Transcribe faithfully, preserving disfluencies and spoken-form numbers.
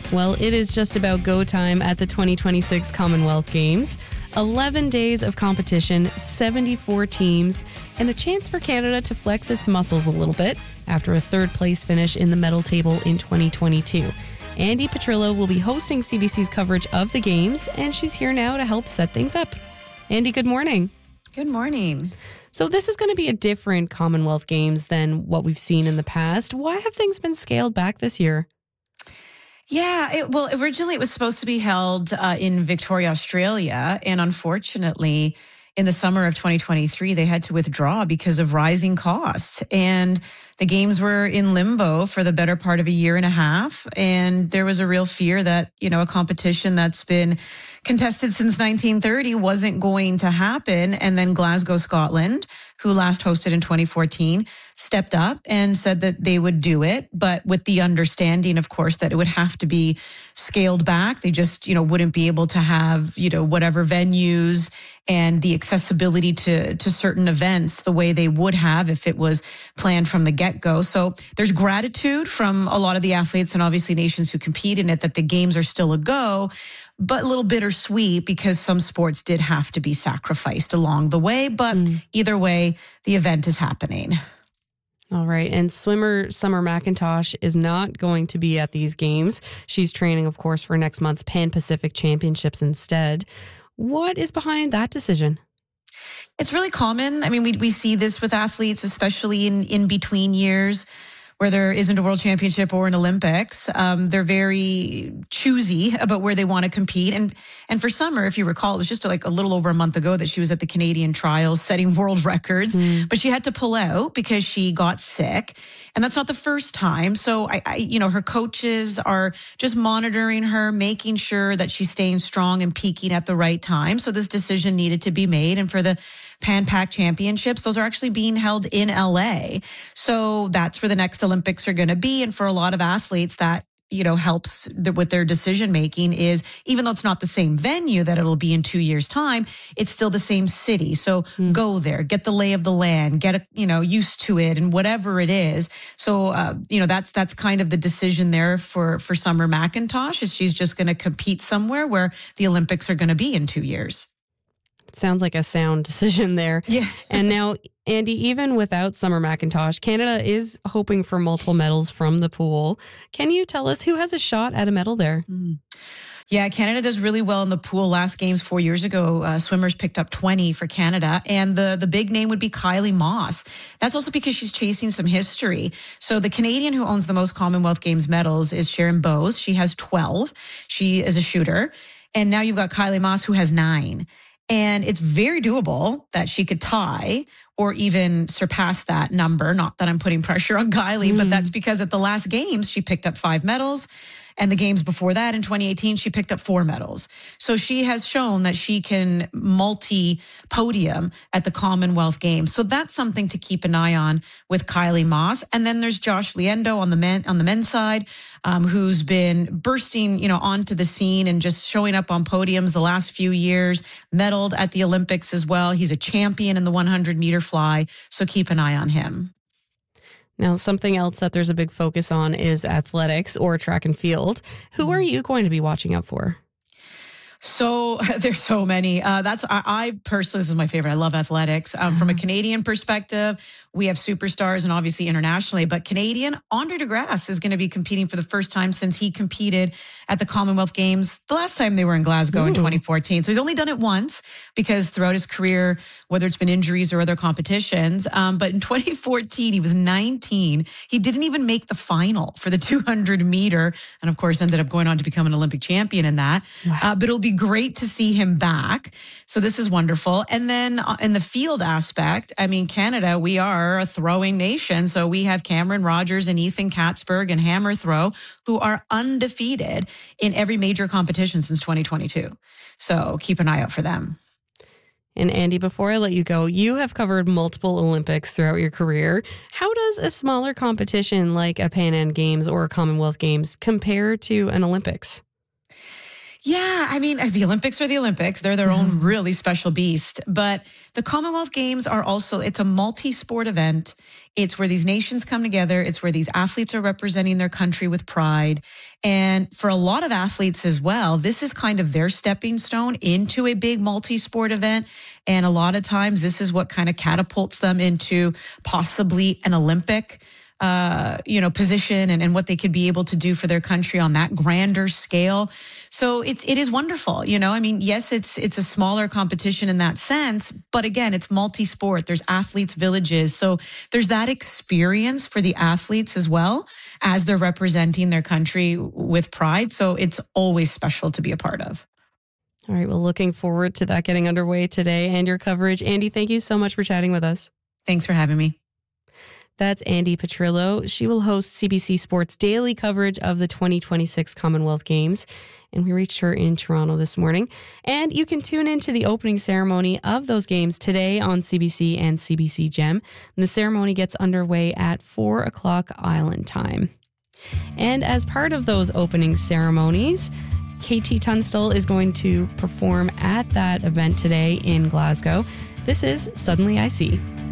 Well, it is just about go time at the twenty twenty-six Commonwealth Games. eleven days of competition, seventy-four teams, and a chance for Canada to flex its muscles a little bit after a third place finish in the medal table in twenty twenty-two. Andi Petrillo will be hosting C B C's coverage of the Games, and she's here now to help set things up. Andi, good morning. Good morning. So this is going to be a different Commonwealth Games than what we've seen in the past. Why have things been scaled back this year? Yeah, it, well, originally it was supposed to be held uh, in Victoria, Australia. And unfortunately, in the summer of twenty twenty-three, they had to withdraw because of rising costs. And the games were in limbo for the better part of a year and a half. And there was a real fear that, you know, a competition that's been contested since nineteen thirty wasn't going to happen. And then Glasgow, Scotland, who last hosted in twenty fourteen, stepped up and said that they would do it, but with the understanding, of course, that it would have to be scaled back. They just, you know, wouldn't be able to have, you know, whatever venues and the accessibility to, to certain events the way they would have if it was planned from the get-go. So there's gratitude from a lot of the athletes and obviously nations who compete in it that the games are still a go, but a little bittersweet because some sports did have to be sacrificed along the way. But mm. either way, the event is happening. All right. And swimmer Summer McIntosh is not going to be at these games. She's training, of course, for next month's Pan Pacific Championships instead. What is behind that decision? It's really common. I mean, we we see this with athletes, especially in, in between years where there isn't a world championship or an Olympics. Um, they're very choosy about where they want to compete. And and for Summer, if you recall, it was just like a little over a month ago that she was at the Canadian trials setting world records, mm. but she had to pull out because she got sick. And that's not the first time. So, I, I, you know, her coaches are just monitoring her, making sure that she's staying strong and peaking at the right time. So this decision needed to be made. And for the Pan Pac Championships, those are actually being held in L A. So that's where the next Olympics are going to be. And for a lot of athletes, that, you know, helps the, with their decision making is, even though it's not the same venue that it'll be in two years time, it's still the same city. So mm. go there, get the lay of the land, get, you know, used to it and whatever it is. So, uh, you know, that's, that's kind of the decision there for, for Summer McIntosh, is she's just going to compete somewhere where the Olympics are going to be in two years. Sounds like a sound decision there. Yeah. And now, Andi, even without Summer McIntosh, Canada is hoping for multiple medals from the pool. Can you tell us who has a shot at a medal there? Mm. Yeah, Canada does really well in the pool. Last games four years ago, uh, swimmers picked up twenty for Canada. And the, the big name would be Kylie Moss. That's also because she's chasing some history. So the Canadian who owns the most Commonwealth Games medals is Sharon Bowes. She has twelve. She is a shooter. And now you've got Kylie Moss, who has nine. And it's very doable that she could tie or even surpass that number. Not that I'm putting pressure on Kylie, mm. but that's because at the last games, she picked up five medals. And the games before that in twenty eighteen, she picked up four medals. So she has shown that she can multi-podium at the Commonwealth Games. So that's something to keep an eye on with Kylie Moss. And then there's Josh Liendo on the men, on the men's side, um, who's been bursting, you know, onto the scene and just showing up on podiums the last few years, medaled at the Olympics as well. He's a champion in the one hundred meter fly. So keep an eye on him. Now, something else that there's a big focus on is athletics or track and field. Who are you going to be watching out for? So there's so many. Uh, that's I, I personally, this is my favorite. I love athletics. Um, from a Canadian perspective, we have superstars and obviously internationally, but Canadian, Andre DeGrasse is going to be competing for the first time since he competed at the Commonwealth Games the last time they were in Glasgow Ooh. in twenty fourteen. So he's only done it once because throughout his career, whether it's been injuries or other competitions, um, but in twenty fourteen, he was nineteen. He didn't even make the final for the two hundred meter and of course ended up going on to become an Olympic champion in that. Wow. Uh, but it'll be great to see him back. So this is wonderful. And then in the field aspect, I mean, Canada, we are a throwing nation. So we have Cameron Rogers and Ethan Katzberg and hammer throw, who are undefeated in every major competition since twenty twenty-two. So keep an eye out for them. And Andi, before I let you go, you have covered multiple Olympics throughout your career. How does a smaller competition like a Pan Am Games or a Commonwealth Games compare to an Olympics? Yeah, I mean, the Olympics are the Olympics. They're their own really special beast. But the Commonwealth Games are also, it's a multi-sport event. It's where these nations come together. It's where these athletes are representing their country with pride. And for a lot of athletes as well, this is kind of their stepping stone into a big multi-sport event. And a lot of times this is what kind of catapults them into possibly an Olympic Uh, you know, position and, and what they could be able to do for their country on that grander scale. So it's, it is wonderful. You know, I mean, yes, it's, it's a smaller competition in that sense, but again, it's multi-sport. There's athletes' villages. So there's that experience for the athletes as well as they're representing their country with pride. So it's always special to be a part of. All right. Well, looking forward to that getting underway today and your coverage. Andi, thank you so much for chatting with us. Thanks for having me. That's Andi Petrillo. She will host C B C Sports daily coverage of the twenty twenty-six Commonwealth Games. And we reached her in Toronto this morning. And you can tune into the opening ceremony of those games today on C B C and C B C Gem. And the ceremony gets underway at four o'clock Island time. And as part of those opening ceremonies, K T Tunstall is going to perform at that event today in Glasgow. This is Suddenly I See.